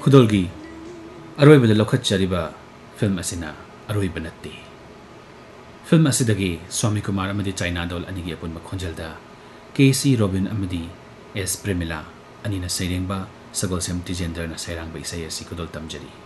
खुदोलगी अरोइबदा लौखꯠचरिबा film असिना अरोइबा नत्ते film असिदगी स्वामी Kumar अमदी China दौल अनिगी अपुनबा खोंजलदा केसी robin अमदी S Premila अनिना सैरेंबा सगोलसेम टिजेंद्रना सैरांबा इसै असि खुदोल तमजरी।